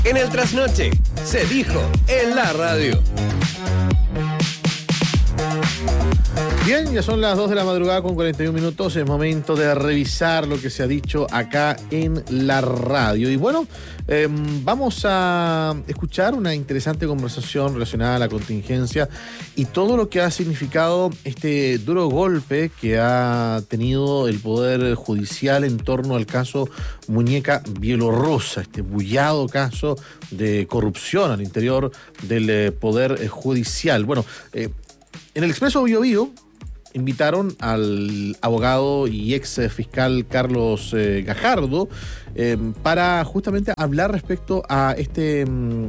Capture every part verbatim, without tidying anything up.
En el trasnoche, se dijo en la radio. Bien, ya son las dos de la madrugada con cuarenta y un minutos. Es momento de revisar lo que se ha dicho acá en la radio. Y bueno, eh, vamos a escuchar una interesante conversación relacionada a la contingencia y todo lo que ha significado este duro golpe que ha tenido el Poder Judicial en torno al caso Muñeca Bielorrusa, este bullado caso de corrupción al interior del eh, Poder Judicial. Bueno, eh, en el Expreso Bio Bio invitaron al abogado y ex fiscal Carlos eh, Gajardo eh, para justamente hablar respecto a este,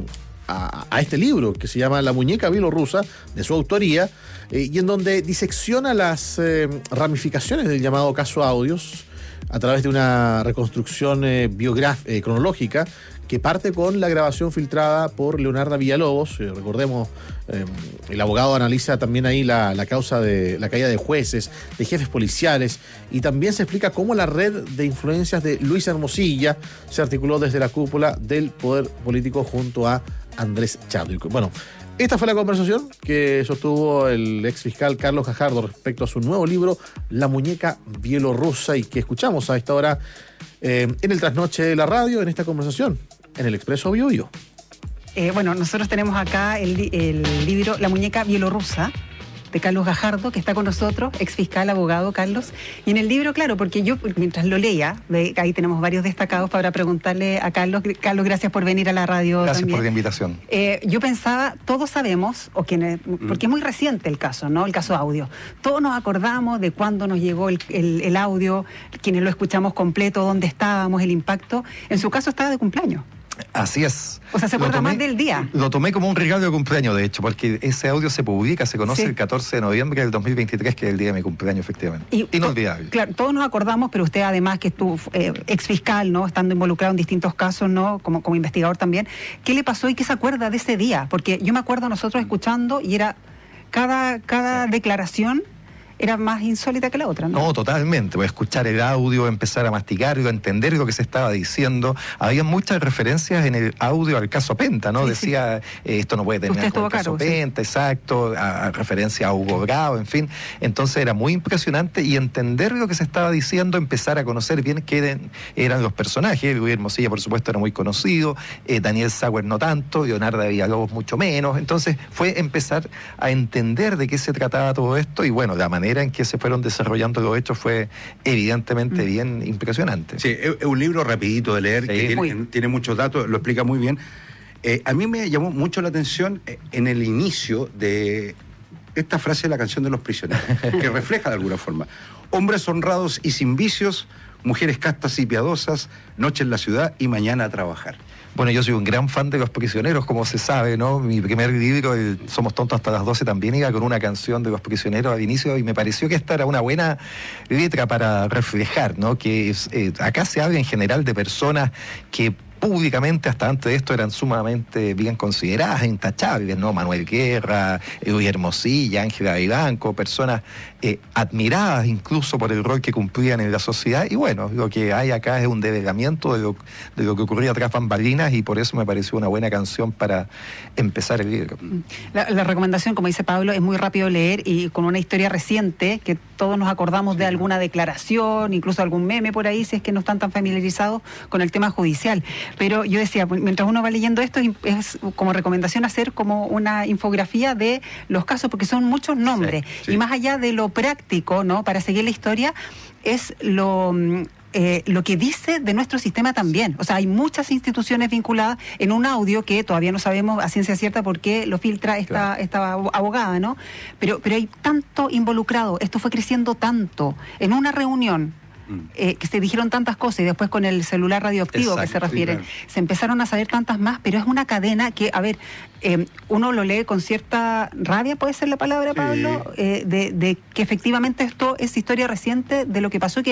a, a este libro que se llama La Muñeca Bielorrusa, de su autoría, eh, y en donde disecciona las eh, ramificaciones del llamado caso Audios a través de una reconstrucción eh, biográfica, eh, cronológica, que parte con la grabación filtrada por Leonardo Villalobos. Eh, recordemos, eh, el abogado analiza también ahí la, la causa de la caída de jueces, de jefes policiales, y también se explica cómo la red de influencias de Luis Hermosilla se articuló desde la cúpula del poder político junto a Andrés Chadwick. Bueno, esta fue la conversación que sostuvo el ex fiscal Carlos Gajardo respecto a su nuevo libro, La Muñeca Bielorrusa, y que escuchamos a esta hora eh, en el trasnoche de la radio, en esta conversación, en el Expreso Bio Bio. Eh, bueno, nosotros tenemos acá el, el libro La Muñeca Bielorrusa, de Carlos Gajardo, que está con nosotros, ex fiscal, abogado, Carlos. Y en el libro, claro, porque yo, mientras lo leía, ahí tenemos varios destacados para preguntarle a Carlos. Carlos, gracias por venir a la radio. Gracias también. por la invitación. Eh, yo pensaba, todos sabemos, o quienes, porque es muy reciente el caso, ¿no? El caso audio. Todos nos acordamos de cuándo nos llegó el, el, el audio, quienes lo escuchamos completo, dónde estábamos, el impacto. En su caso estaba de cumpleaños. Así es. O sea, se acuerda tomé, más del día. Lo tomé como un regalo de cumpleaños, de hecho, porque ese audio se publica, se conoce sí. el catorce de noviembre del dos mil veintitrés, que es el día de mi cumpleaños, efectivamente. Y, Inolvidable. Claro, todos nos acordamos, pero usted además que estuvo eh, ex fiscal, ¿no? Estando involucrado en distintos casos, ¿no? Como, como investigador también. ¿Qué le pasó y qué se acuerda de ese día? Porque yo me acuerdo nosotros escuchando y era cada, cada sí. declaración era más insólita que la otra, ¿no? No, totalmente. Pues escuchar el audio, empezar a masticarlo, entender lo que se estaba diciendo. Había muchas referencias en el audio al caso Penta, ¿no? Sí, Decía, sí. Eh, esto no puede terminar con el caso cargo, Penta, sí. exacto, a, a referencia a Hugo Bravo, en fin. Entonces era muy impresionante y entender lo que se estaba diciendo, empezar a conocer bien qué eran, eran los personajes. Luis Hermosilla, por supuesto, era muy conocido, eh, Daniel Sauer no tanto, Leonardo Villalobos mucho menos. Entonces fue empezar a entender de qué se trataba todo esto y, bueno, la manera en que se fueron desarrollando los hechos fue evidentemente mm. bien impresionante. Sí, es, es un libro rapidito de leer, sí. que tiene, tiene muchos datos, lo explica muy bien. Eh, a mí me llamó mucho la atención eh, en el inicio de esta frase de la canción de los prisioneros, que refleja de alguna forma: hombres honrados y sin vicios, mujeres castas y piadosas, noche en la ciudad y mañana a trabajar. Bueno, yo soy un gran fan de Los Prisioneros, como se sabe, ¿no? Mi primer libro, el Somos Tontos hasta las doce, también iba con una canción de Los Prisioneros al inicio, y me pareció que esta era una buena letra para reflejar, ¿no? Que es, eh, acá se habla en general de personas que públicamente hasta antes de esto eran sumamente bien consideradas, intachables, ¿no? Manuel Guerra, Luis Hermosilla, Ángela Vivanco, personas eh, admiradas incluso por el rol que cumplían en la sociedad, y bueno, lo que hay acá es un develamiento de lo, de lo que ocurría tras bambalinas, y por eso me pareció una buena canción para empezar el libro. La, la recomendación, como dice Pablo, es muy rápido leer y con una historia reciente, que todos nos acordamos de alguna declaración, incluso algún meme por ahí, si es que no están tan familiarizados con el tema judicial. Pero yo decía, mientras uno va leyendo esto, es como recomendación hacer como una infografía de los casos, porque son muchos nombres. Sí, sí. Y más allá de lo práctico, ¿no? Para seguir la historia, es lo... Eh, lo que dice de nuestro sistema también. O sea, hay muchas instituciones vinculadas en un audio que todavía no sabemos a ciencia cierta por qué lo filtra esta, claro. esta abogada, ¿no? Pero, pero hay tanto involucrado, esto fue creciendo tanto. En una reunión Eh, que se dijeron tantas cosas, y después con el celular radioactivo, exacto, que se refiere, sí, claro. se empezaron a saber tantas más, pero es una cadena que, a ver, eh, uno lo lee con cierta rabia, puede ser la palabra, sí. Pablo, eh, de, de que efectivamente esto es historia reciente de lo que pasó, que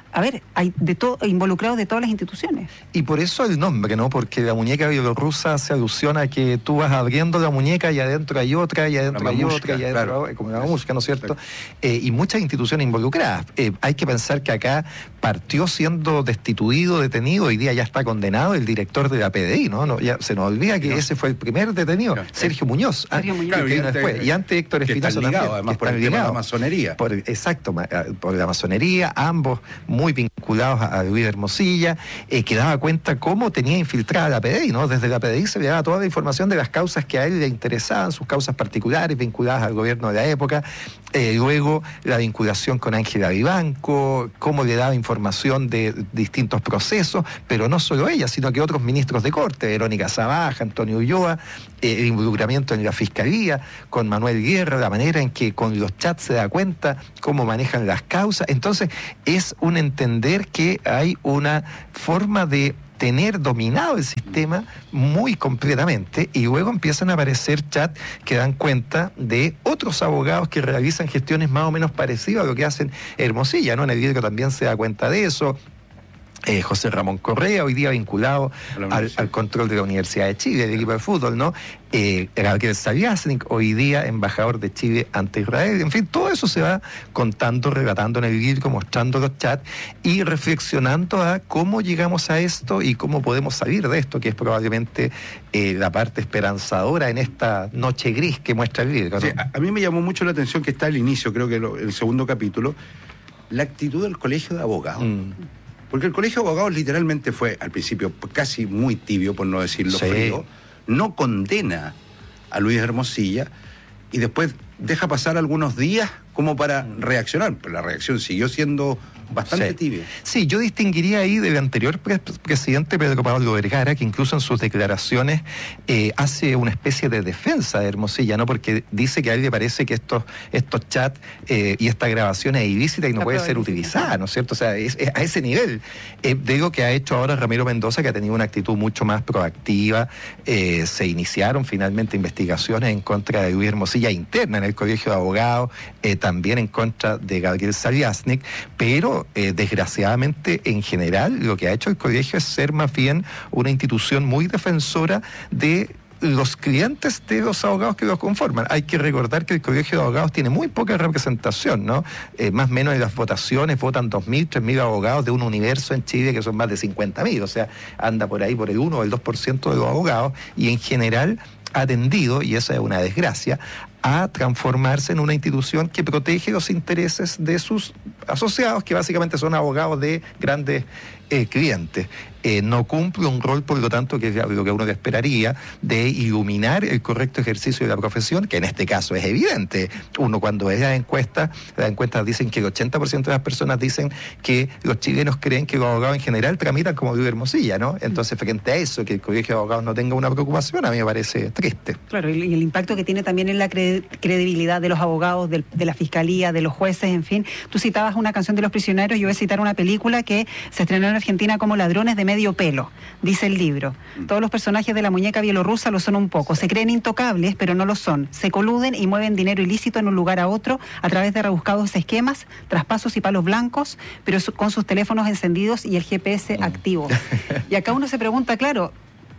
a ver, hay de todo involucrados de todas las instituciones. Y por eso el nombre, ¿no? Porque la muñeca bielorrusa hace alusión a que tú vas abriendo la muñeca y adentro hay otra, y adentro hay otra, y adentro hay, como la música, ¿no es cierto? Eh, y muchas instituciones involucradas. Eh, hay que pensar que acá partió siendo destituido, detenido, hoy día ya está condenado el director de la P D I, ¿no? no ya se nos olvida que no. ese fue el primer detenido, no. Sergio Muñoz. Sergio Muñoz. Claro, y, antes, después, y antes Héctor Espinosa también. Además, por el tema de la masonería. Por, exacto, por la masonería, ambos muy vinculados a, a Luis Hermosilla, eh, que daba cuenta cómo tenía infiltrada la P D I, ¿no? Desde la P D I se le daba toda la información de las causas que a él le interesaban, sus causas particulares vinculadas al gobierno de la época, eh, luego la vinculación con Ángela Vivanco, cómo le daba información de distintos procesos, pero no solo ella, sino que otros ministros de corte, Verónica Zabaja, Antonio Ulloa, eh, el involucramiento en la fiscalía, con Manuel Guerra, la manera en que con los chats se da cuenta cómo manejan las causas. Entonces, es un entender que hay una forma de tener dominado el sistema muy completamente, y luego empiezan a aparecer chats que dan cuenta de otros abogados que realizan gestiones más o menos parecidas a lo que hacen Hermosilla, ¿no? En el Vidrio también se da cuenta de eso. Eh, José Ramón Correa, hoy día vinculado al, al control de la Universidad de Chile, del equipo de fútbol, ¿no? Eh, Gabriel Saviasnik, hoy día embajador de Chile ante Israel. En fin, todo eso se va contando, relatando en el libro, mostrando los chats y reflexionando a cómo llegamos a esto y cómo podemos salir de esto, que es probablemente eh, la parte esperanzadora en esta noche gris que muestra el libro, ¿no? Sí, a, a mí me llamó mucho la atención que está al inicio, creo que lo, el segundo capítulo, la actitud del Colegio de Abogados. Mm. Porque el Colegio de Abogados literalmente fue, al principio, casi muy tibio, por no decirlo sí. frío, no condena a Luis Hermosilla y después deja pasar algunos días como para reaccionar, pero la reacción siguió siendo bastante sí. tibia. Sí, yo distinguiría ahí del anterior pre presidente Pedro Pablo Vergara, que incluso en sus declaraciones eh, hace una especie de defensa de Hermosilla, ¿no? Porque dice que a él le parece que estos, estos chats eh, y esta grabación es ilícita y no, no puede ser utilizada, ¿no es cierto? O sea, es, es a ese nivel. Eh, digo que ha hecho ahora Ramiro Mendoza, que ha tenido una actitud mucho más proactiva. Eh, se iniciaron finalmente investigaciones en contra de Luis Hermosilla interna en el Colegio de Abogados, eh, también en contra de Gabriel Saviasnik, pero Eh, desgraciadamente, en general, lo que ha hecho el colegio es ser más bien una institución muy defensora de los clientes de los abogados que los conforman. Hay que recordar que el Colegio de Abogados tiene muy poca representación, ¿no? Eh, más o menos en las votaciones votan dos mil, tres mil abogados de un universo en Chile que son más de cincuenta mil, o sea, anda por ahí por el uno o el dos por ciento de los abogados, y en general ha tendido, y esa es una desgracia, a transformarse en una institución que protege los intereses de sus asociados, que básicamente son abogados de grandes eh, clientes. Eh, no cumple un rol, por lo tanto, que es lo que uno esperaría, de iluminar el correcto ejercicio de la profesión, que en este caso es evidente. Uno cuando ve las encuestas, las encuestas dicen que el ochenta por ciento de las personas dicen que los chilenos creen que los abogados en general tramitan como Luis Hermosilla, ¿no? Entonces, frente a eso, que el Colegio de Abogados no tenga una preocupación, a mí me parece triste. Claro, y el impacto que tiene también en la cred credibilidad de los abogados, de, de la fiscalía, de los jueces, en fin. Tú citabas una canción de Los Prisioneros, yo voy a citar una película que se estrenó en Argentina como Ladrones de Medio Pelo, dice el libro. Todos los personajes de la muñeca bielorrusa lo son un poco, se creen intocables, pero no lo son. Se coluden y mueven dinero ilícito en un lugar a otro a través de rebuscados esquemas, traspasos y palos blancos, pero su, con sus teléfonos encendidos y el G P S mm. activo. Y acá uno se pregunta, claro,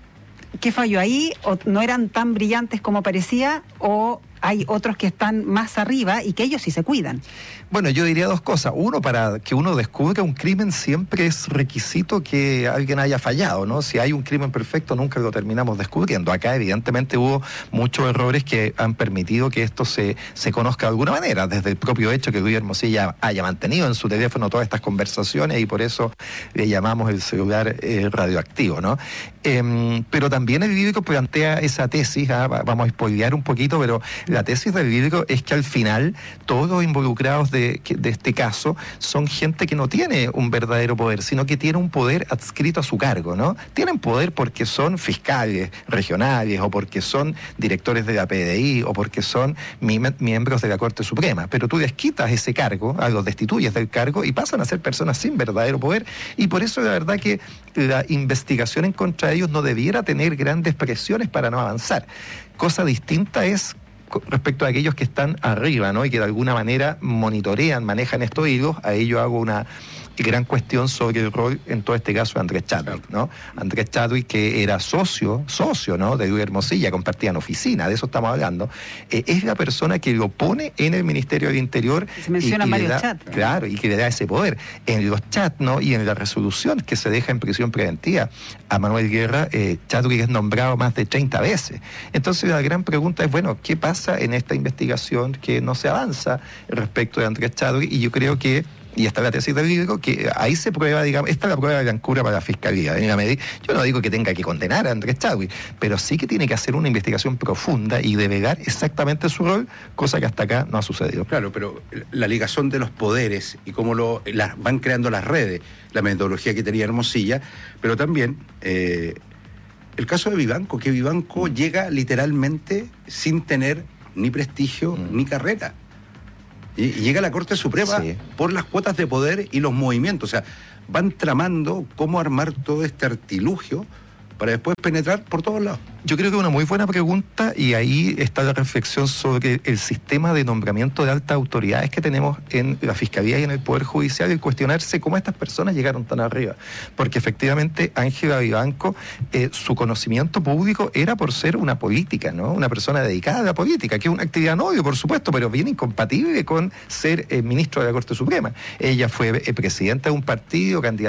¿qué falló ahí? ¿O no eran tan brillantes como parecía? ¿O hay otros que están más arriba y que ellos sí se cuidan? Bueno, yo diría dos cosas. Uno, para que uno descubra un crimen siempre es requisito que alguien haya fallado, ¿no? Si hay un crimen perfecto nunca lo terminamos descubriendo. Acá evidentemente hubo muchos errores que han permitido que esto se, se conozca de alguna manera, desde el propio hecho que Luis Hermosilla haya mantenido en su teléfono todas estas conversaciones y por eso le llamamos el celular eh, radioactivo, ¿no? Eh, pero también el libro plantea esa tesis, ¿ah? Vamos a spoilear un poquito, pero la tesis del libro es que al final todos los involucrados de De, de este caso son gente que no tiene un verdadero poder, sino que tiene un poder adscrito a su cargo, ¿no? Tienen poder porque son fiscales regionales o porque son directores de la P D I o porque son mi, miembros de la Corte Suprema, pero tú les quitas ese cargo, a los destituyes del cargo y pasan a ser personas sin verdadero poder, y por eso la verdad que la investigación en contra de ellos no debiera tener grandes presiones para no avanzar. Cosa distinta es respecto a aquellos que están arriba, ¿no? Y que de alguna manera monitorean, manejan estos hilos. A ello hago una, gran cuestión sobre el rol, en todo este caso, de Andrés Chadwick, ¿no? Andrés Chadwick, que era socio, socio, ¿no?, de Luis Hermosilla, compartían oficina, de eso estamos hablando, eh, es la persona que lo pone en el Ministerio del Interior. Se menciona y, y varios da, chats. Claro, y que le da ese poder. En los chats, ¿no?, y en la resolución que se deja en prisión preventiva a Manuel Guerra, eh, Chadwick es nombrado más de treinta veces. Entonces la gran pregunta es, bueno, ¿qué pasa en esta investigación que no se avanza respecto de Andrés Chadwick? Y yo creo que, y está la tesis del libro, que ahí se prueba, digamos, esta es la prueba de blancura para la Fiscalía. En la medida, yo no digo que tenga que condenar a Andrés Chadwick, pero sí que tiene que hacer una investigación profunda y develar exactamente su rol, cosa que hasta acá no ha sucedido. Claro, pero la ligación de los poderes y cómo lo las van creando las redes, la metodología que tenía Hermosilla, pero también eh, el caso de Vivanco, que Vivanco llega literalmente sin tener ni prestigio mm. ni carrera. Y llega a la Corte Suprema sí. por las cuotas de poder y los movimientos. O sea, van tramando cómo armar todo este artilugio para después penetrar por todos lados. Yo creo que es una muy buena pregunta y ahí está la reflexión sobre el sistema de nombramiento de altas autoridades que tenemos en la Fiscalía y en el Poder Judicial y el cuestionarse cómo estas personas llegaron tan arriba. Porque efectivamente Ángela Vivanco, eh, su conocimiento público era por ser una política, ¿no? Una persona dedicada a la política, que es una actividad noble, por supuesto, pero bien incompatible con ser eh, ministro de la Corte Suprema. Ella fue eh, presidenta de un partido, candidata